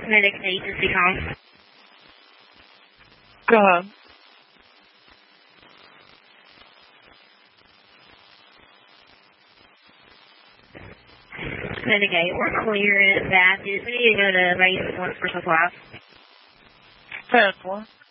Medic agency com. Go ahead. Medic 8, we're clear at Baptist. We need to go to base 1 for supplies. 10-4.